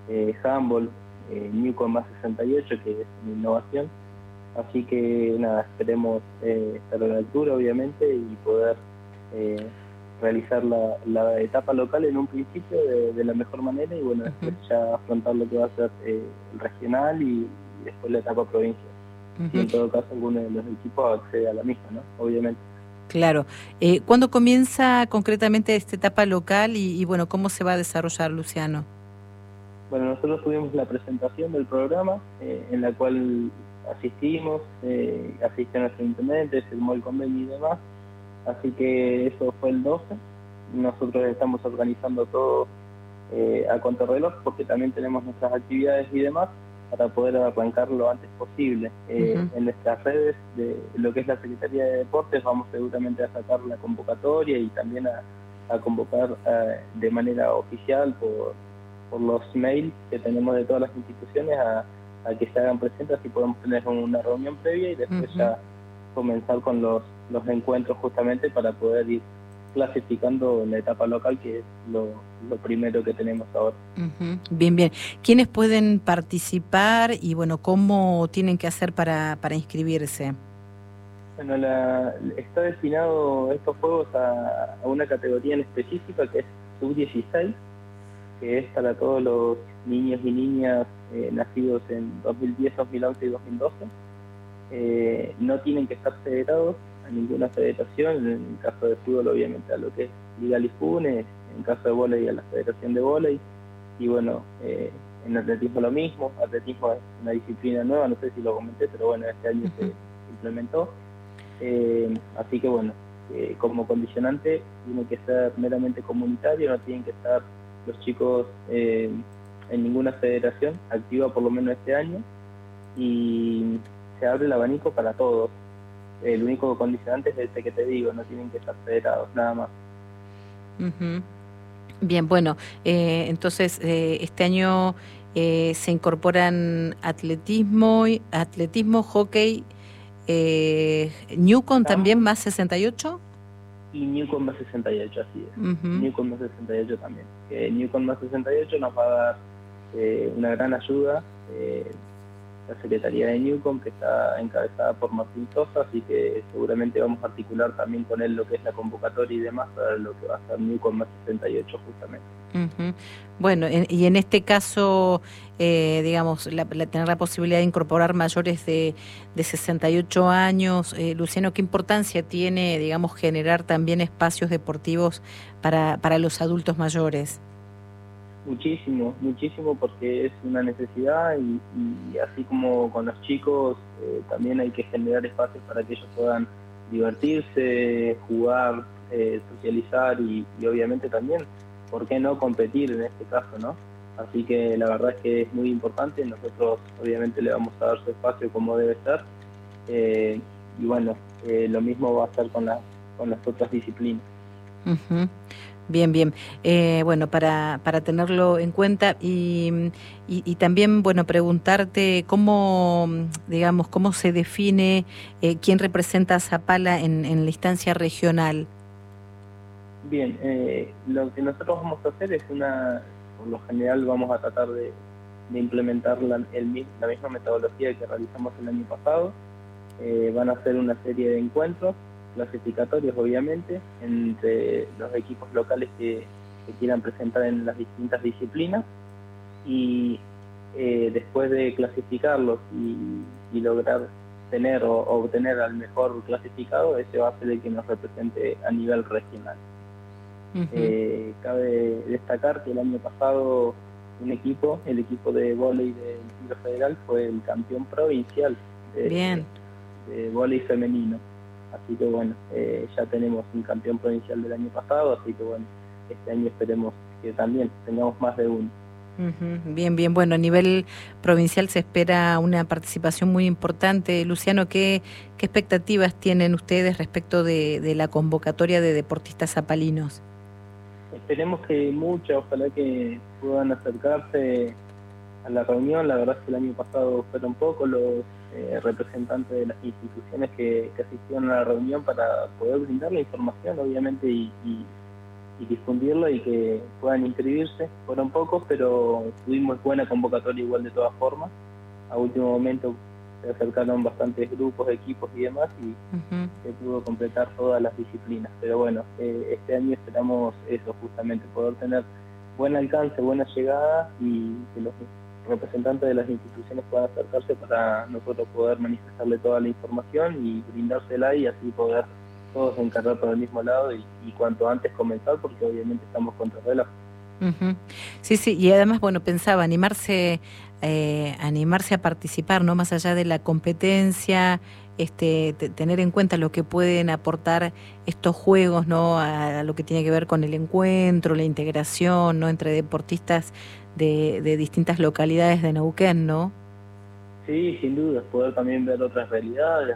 handball, Newcom más 68, que es una innovación. Así que nada, esperemos estar a la altura, obviamente, y poder realizar la etapa local en un principio de la mejor manera, y bueno, después ya afrontar lo que va a ser el regional y después la etapa provincial. Si en todo caso alguno de los equipos accede a la misma, ¿no? Obviamente. Claro. ¿Cuándo comienza concretamente esta etapa local y bueno, cómo se va a desarrollar, Luciano? Bueno, nosotros tuvimos la presentación del programa en la cual asistimos, asiste nuestro intendente, firmó el convenio y demás, así que eso fue el 12. Nosotros estamos organizando todo a contrarreloj porque también tenemos nuestras actividades y demás para poder arrancar lo antes posible. En nuestras redes de lo que es la Secretaría de Deportes vamos seguramente a sacar la convocatoria y también a convocar de manera oficial por los mails que tenemos de todas las instituciones a que se hagan presentes, así podemos tener una reunión previa y después ya comenzar con los encuentros justamente para poder ir clasificando en la etapa local, que es lo primero que tenemos ahora. Bien, bien. ¿Quiénes pueden participar y bueno, cómo tienen que hacer para inscribirse? Bueno, está destinado estos juegos a una categoría en específica que es sub-16, que es para todos los niños y niñas nacidos en 2010, 2011 y 2012. No tienen que estar federados a ninguna federación, en el caso de fútbol obviamente a lo que es Liga Lifune, en caso de vóley a la Federación de Vóley, y bueno, en atletismo lo mismo. Atletismo es una disciplina nueva, no sé si lo comenté, pero bueno, este año se implementó. Así que bueno, como condicionante tiene que ser meramente comunitario, no tienen que estar los chicos en ninguna federación activa por lo menos este año, y se abre el abanico para todos. El único condicionante es este que te digo, no tienen que estar federados, nada más. Bien, bueno, entonces este año se incorporan atletismo, hockey, Newcom también más 68. Y Newcom más 68, así es. Newcom más 68 también. Newcom más 68 nos va a dar una gran ayuda. La Secretaría de Newcom, que está encabezada por Martín Sosa, así que seguramente vamos a articular también con él lo que es la convocatoria y demás para lo que va a ser Newcom más 68 justamente. Bueno, y en este caso, digamos, tener la posibilidad de incorporar mayores de 68 años, Luciano, ¿qué importancia tiene, digamos, generar también espacios deportivos para los adultos mayores? Muchísimo, muchísimo, porque es una necesidad y así como con los chicos, también hay que generar espacios para que ellos puedan divertirse, jugar, socializar y obviamente también, ¿por qué no competir en este caso, no? Así que la verdad es que es muy importante, nosotros obviamente le vamos a dar su espacio como debe ser, y bueno, lo mismo va a ser con las otras disciplinas. Bien, bien. Bueno, para tenerlo en cuenta y también, bueno, preguntarte cómo, digamos, cómo se define quién representa a Zapala en la instancia regional. Bien, lo que nosotros vamos a hacer es por lo general vamos a tratar de implementar la misma metodología que realizamos el año pasado. Van a ser una serie de encuentros clasificatorios, obviamente, entre los equipos locales que quieran presentar en las distintas disciplinas, y después de clasificarlos y lograr tener o obtener al mejor clasificado, ese va a ser el que nos represente a nivel regional. Cabe destacar que el año pasado el equipo de vóley del Tiro Federal fue el campeón provincial de vóley femenino. Así que bueno, ya tenemos un campeón provincial del año pasado, así que bueno, este año esperemos que también tengamos más de uno. Bien, bien. Bueno, a nivel provincial se espera una participación muy importante. Luciano, ¿qué expectativas tienen ustedes respecto de la convocatoria de deportistas zapalinos? Esperemos que ojalá que puedan acercarse a la reunión. La verdad es que el año pasado fueron pocos los representantes de las instituciones que asistieron a la reunión para poder brindar la información, obviamente, y difundirlo y que puedan inscribirse. Fueron pocos, pero tuvimos buena convocatoria igual de todas formas. A último momento se acercaron bastantes grupos, equipos y demás, y se pudo completar todas las disciplinas. Pero bueno, este año esperamos eso, justamente poder tener buen alcance, buena llegada, y que los representantes de las instituciones puedan acercarse para nosotros poder manifestarle toda la información y brindársela, y así poder todos encargar por el mismo lado y cuanto antes comenzar, porque obviamente estamos contra reloj. Sí, sí, y además, bueno, pensaba animarse a participar, ¿no? Más allá de la competencia, tener en cuenta lo que pueden aportar estos juegos, ¿no? A lo que tiene que ver con el encuentro, la integración, ¿no? Entre deportistas de distintas localidades de Neuquén, ¿no? Sí, sin duda, poder también ver otras realidades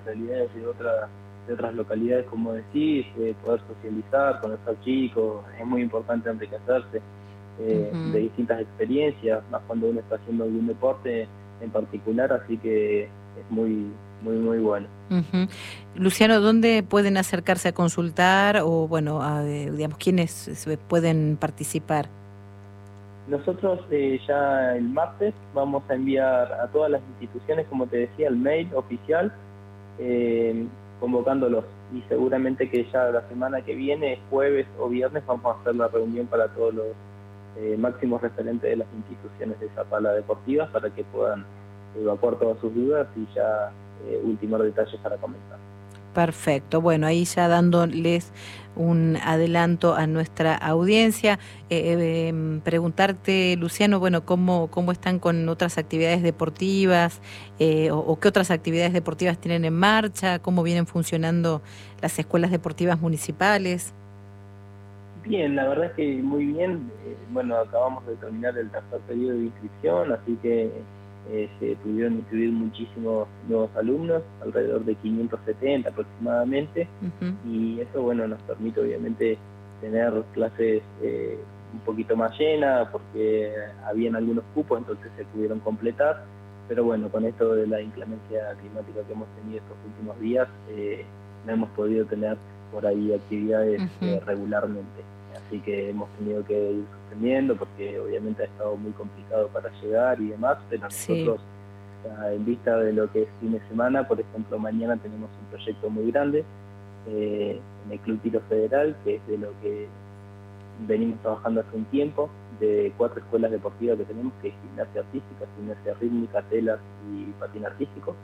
de otras localidades, como decís, poder socializar, conocer chicos, es muy importante enriquecerse de distintas experiencias, más cuando uno está haciendo algún deporte en particular, así que es muy bueno. Luciano, ¿dónde pueden acercarse a consultar o, bueno, digamos, quiénes pueden participar? Nosotros ya el martes vamos a enviar a todas las instituciones, como te decía, el mail oficial, convocándolos, y seguramente que ya la semana que viene, jueves o viernes, vamos a hacer la reunión para todos los máximos referentes de las instituciones de Zapala Deportivas, para que puedan evacuar todas sus dudas y ya ultimar detalles para comenzar. Perfecto, bueno, ahí ya dándoles un adelanto a nuestra audiencia. Preguntarte, Luciano, bueno, ¿cómo están con otras actividades deportivas o qué otras actividades deportivas tienen en marcha? ¿Cómo vienen funcionando las escuelas deportivas municipales? Bien, la verdad es que muy bien. Bueno, acabamos de terminar el tercer periodo de inscripción, así que se pudieron inscribir muchísimos nuevos alumnos, alrededor de 570 aproximadamente, y eso, bueno, nos permite obviamente tener clases un poquito más llenas, porque habían algunos cupos, entonces se pudieron completar, pero bueno, con esto de la inclemencia climática que hemos tenido estos últimos días, no hemos podido tener por ahí actividades regularmente, así que hemos tenido que ir suspendiendo porque obviamente ha estado muy complicado para llegar y demás, pero nosotros, en vista de lo que es fin de semana, por ejemplo, mañana tenemos un proyecto muy grande en el Club Tiro Federal, que es de lo que venimos trabajando hace un tiempo, de 4 escuelas deportivas que tenemos, que es gimnasia artística, gimnasia rítmica, telas y patín artístico.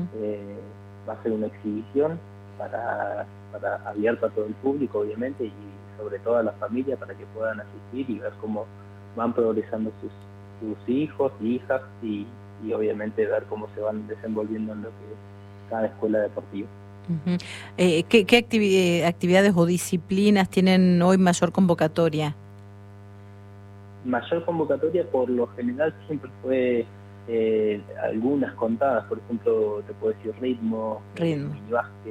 Va a ser una exhibición para abierta a todo el público, obviamente, y sobre todo a la familia, para que puedan asistir y ver cómo van progresando sus hijos y hijas, y obviamente ver cómo se van desenvolviendo en lo que es cada escuela deportiva. ¿Qué actividades o disciplinas tienen hoy mayor convocatoria? Mayor convocatoria por lo general siempre fue algunas contadas, por ejemplo, te puedo decir ritmo. Minibásquet,